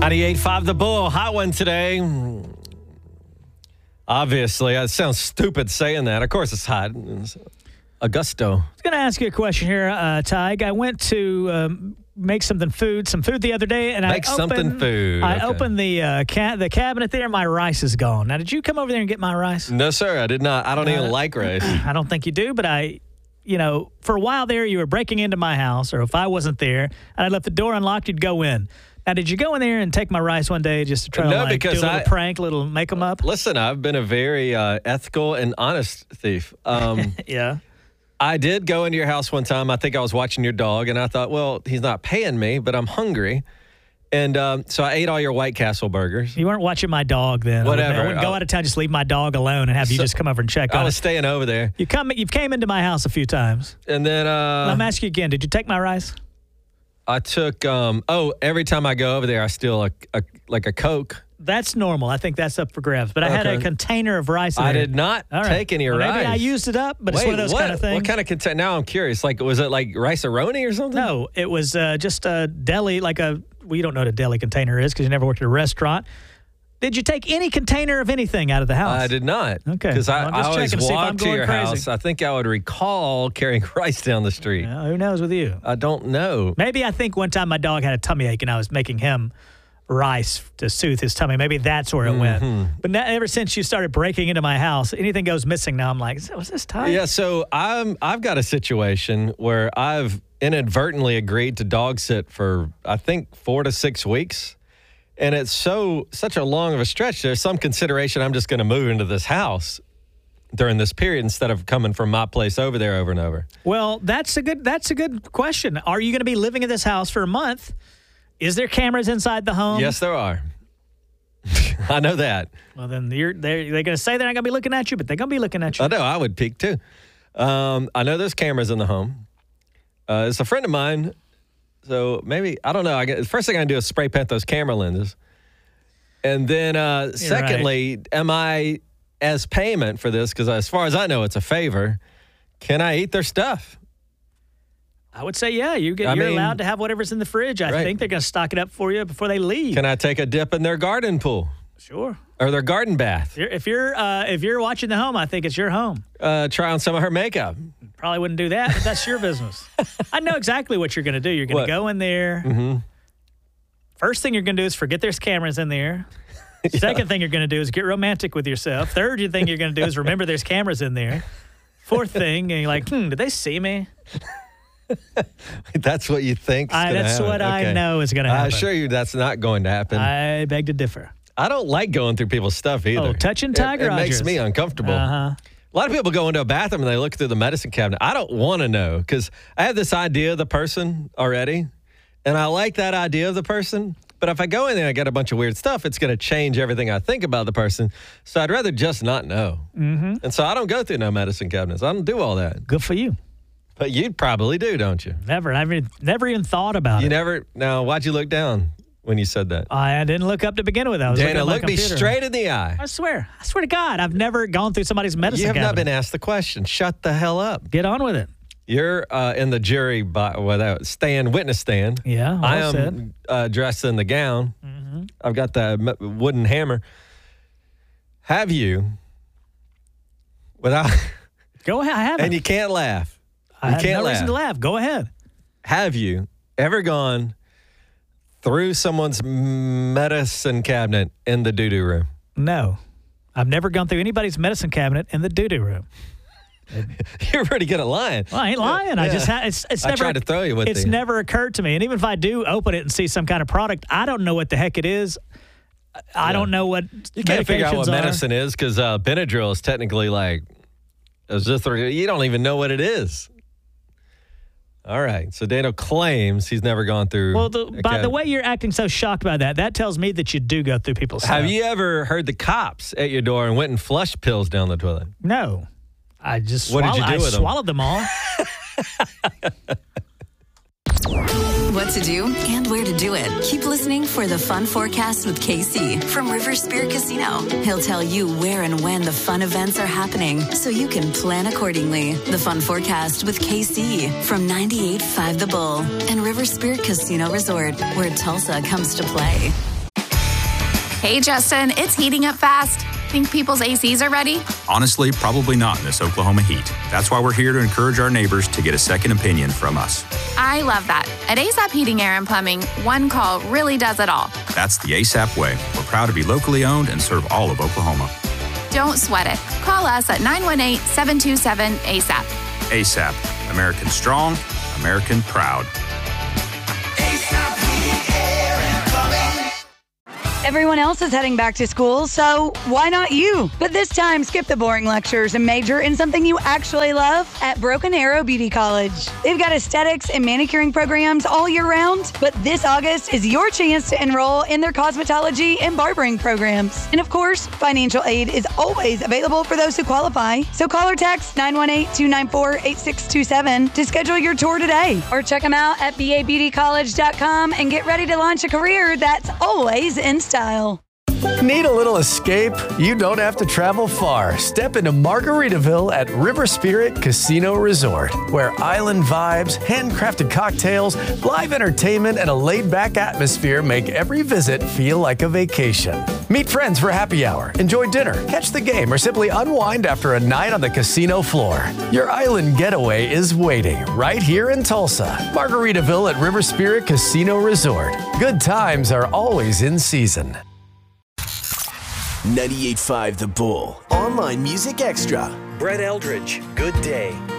98.5 The Bull, hot one today. Obviously, it sounds stupid saying that. Of course it's hot. It's Augusto. I was going to ask you a question here, Tig. I went to make some food the other day, and I opened the cabinet there, and my rice is gone. Now, did you come over there and get my rice? No, sir, I did not. I don't even like rice. I don't think you do, but for a while there, you were breaking into my house, or if I wasn't there, and I left the door unlocked, you'd go in. Now, did you go in there and take my rice one day just to try to do a little prank, make them up? Listen, I've been a very ethical and honest thief. Yeah. I did go into your house one time. I think I was watching your dog, and I thought, well, he's not paying me, but I'm hungry. And so I ate all your White Castle burgers. You weren't watching my dog then. Whatever. I wouldn't go out of town, just leave my dog alone and have you just come over and check on it. I was staying over there. You've came into my house a few times. And then I'm asking you again, did you take my rice? I took, every time I go over there, I steal a Coke. That's normal. I think that's up for grabs. But I had a container of rice in there. I did not take any rice. Maybe I used it up, but it's one of those kind of things. What kind of container? Now I'm curious. Was it like rice-a-roni or something? No, it was just a deli, you don't know what a deli container is because you never worked at a restaurant. Did you take any container of anything out of the house? I did not. Okay. Because I always walk to your house. I think I would recall carrying rice down the street. Well, who knows with you? I don't know. Maybe I think one time my dog had a tummy ache and I was making him rice to soothe his tummy. Maybe that's where it went. But ever since you started breaking into my house, anything goes missing now, I'm like, was this time? Yeah, so I've got a situation where I've inadvertently agreed to dog sit for, I think, 4 to 6 weeks. And it's such a long of a stretch. There's some consideration I'm just going to move into this house during this period instead of coming from my place over there over and over. Well, that's a good question. Are you going to be living in this house for a month? Is there cameras inside the home? Yes, there are. I know that. Well, then they're going to say they're not going to be looking at you, but they're going to be looking at you. I know. I would peek too. I know there's cameras in the home. It's a friend of mine. So maybe, I don't know. The first thing I do is spray paint those camera lenses. And then secondly, am I, as payment for this, because as far as I know, it's a favor, can I eat their stuff? I would say, yeah. You're allowed to have whatever's in the fridge. I think they're going to stock it up for you before they leave. Can I take a dip in their garden pool? Sure. Or their garden bath? If you're watching the home, I think it's your home. Try on some of her makeup. Probably wouldn't do that, but that's your business. I know exactly what you're going to do. You're going to go in there. Mm-hmm. First thing you're going to do is forget there's cameras in there. Yeah. Second thing you're going to do is get romantic with yourself. Third thing you're going to do is remember there's cameras in there. Fourth thing, and you're like, did they see me? That's what you think? That's what I know is going to happen. I assure you that's not going to happen. I beg to differ. I don't like going through people's stuff either. Oh, touching Tiger Rogers. It makes me uncomfortable. Uh-huh. A lot of people go into a bathroom and they look through the medicine cabinet. I don't want to know because I have this idea of the person already, and I like that idea of the person. But if I go in there and I get a bunch of weird stuff, it's going to change everything I think about the person. So I'd rather just not know. Mm-hmm. And so I don't go through no medicine cabinets. I don't do all that. Good for you. But you probably do, don't you? Never. I've never even thought about it. You never? Now, why'd you look down when you said that? I didn't look up to begin with. I was Dana, looking at my look me computer. straight in the eye. I swear to God, I've never gone through somebody's medicine You have cabinet. not been asked the question. Shut the hell up. Get on with it. You're in the jury witness stand. Yeah, I am dressed in the gown. Mm-hmm. I've got the wooden hammer. Have you, without... Go ahead, I haven't. And you can't laugh. I have no reason to laugh. Go ahead. Have you ever gone through someone's medicine cabinet in the doo-doo room? No. I've never gone through anybody's medicine cabinet in the doo-doo room. You're pretty good at lying. Well, I ain't lying. Yeah. I just it's I never tried to throw you with it's never occurred to me. And even if I do open it and see some kind of product, I don't know what the heck it is. I don't know what you can't figure out what medications medicine is because Benadryl is technically you don't even know what it is. All right. So Dano claims he's never gone through. Well, by the way you're acting so shocked by that tells me that you do go through people's stuff. Have you ever heard the cops at your door and went and flushed pills down the toilet? No. I just What did you do with them? swallowed them all. What to do and where to do it. Keep listening for the Fun Forecast with KC from River Spirit Casino. He'll tell you where and when the fun events are happening so you can plan accordingly. The Fun Forecast with KC from 98.5 The Bull and River Spirit Casino Resort, where Tulsa comes to play. Hey, Justin, it's heating up fast. Think people's ACs are ready? Honestly, probably not in this Oklahoma heat. That's why we're here to encourage our neighbors to get a second opinion from us. I love that. At ASAP Heating, Air, and Plumbing, one call really does it all. That's the ASAP way. We're proud to be locally owned and serve all of Oklahoma. Don't sweat it. Call us at 918-727-ASAP. ASAP. American strong, American proud. Everyone else is heading back to school, so why not you? But this time, skip the boring lectures and major in something you actually love at Broken Arrow Beauty College. They've got aesthetics and manicuring programs all year round, but this August is your chance to enroll in their cosmetology and barbering programs. And of course, financial aid is always available for those who qualify. So call or text 918-294-8627 to schedule your tour today. Or check them out at babeautycollege.com and get ready to launch a career that's always in style. Need a little escape? You don't have to travel far. Step into Margaritaville at River Spirit Casino Resort, where island vibes, handcrafted cocktails, live entertainment, and a laid-back atmosphere make every visit feel like a vacation. Meet friends for happy hour, enjoy dinner, catch the game, or simply unwind after a night on the casino floor. Your island getaway is waiting right here in Tulsa. Margaritaville at River Spirit Casino Resort. Good times are always in season. 98.5 The Bull. Online Music Extra. Brett Eldridge, Good Day.